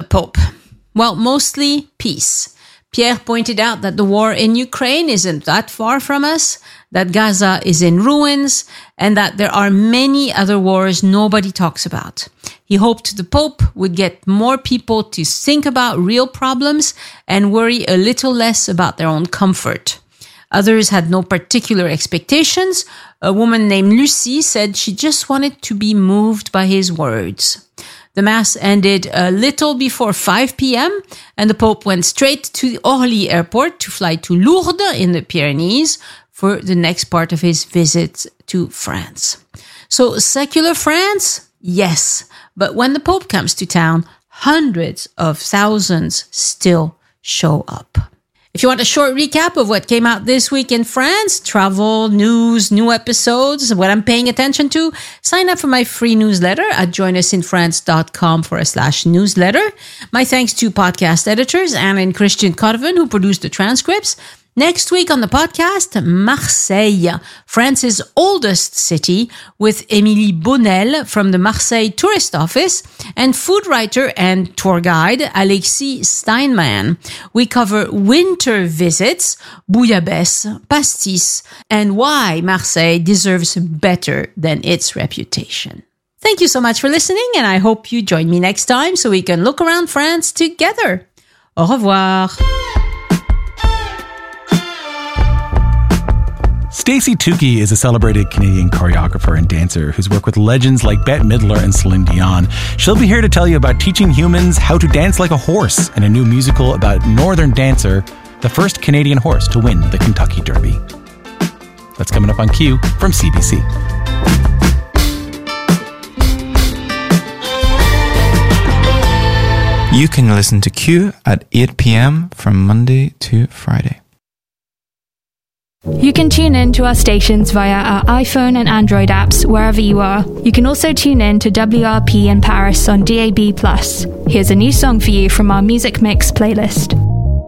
Pope? Well, mostly peace. Pierre pointed out that the war in Ukraine isn't that far from us, that Gaza is in ruins, and that there are many other wars nobody talks about. He hoped the Pope would get more people to think about real problems and worry a little less about their own comfort. Others had no particular expectations. A woman named Lucy said she just wanted to be moved by his words. The Mass ended a little before 5 p.m. and the Pope went straight to the Orly airport to fly to Lourdes in the Pyrenees for the next part of his visit to France. So secular France? Yes. But when the Pope comes to town, hundreds of thousands still show up. If you want a short recap of what came out this week in France, travel, news, new episodes, what I'm paying attention to, sign up for my free newsletter at joinusinfrance.com/newsletter. My thanks to podcast editors Anne and Christian Corvin, who produced the transcripts. Next week on the podcast, Marseille, France's oldest city, with Émilie Bonnel from the Marseille Tourist Office and food writer and tour guide Alexis Steinman. We cover winter visits, bouillabaisse, pastis, and why Marseille deserves better than its reputation. Thank you so much for listening, and I hope you join me next time so we can look around France together. Au revoir. Stacey Tukey is a celebrated Canadian choreographer and dancer who's worked with legends like Bette Midler and Celine Dion. She'll be here to tell you about teaching humans how to dance like a horse in a new musical about Northern Dancer, the first Canadian horse to win the Kentucky Derby. That's coming up on Q from CBC. You can listen to Q at 8 p.m. from Monday to Friday. You can tune in to our stations via our iPhone and Android apps wherever you are. You can also tune in to WRP in Paris on DAB+. Here's a new song for you from our Music Mix playlist.